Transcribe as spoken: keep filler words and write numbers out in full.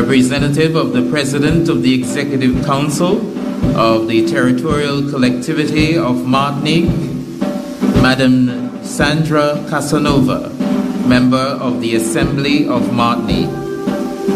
representative of the President of the Executive Council of the Territorial Collectivity of Martinique, Madam Sandra Casanova, member of the Assembly of Martinique.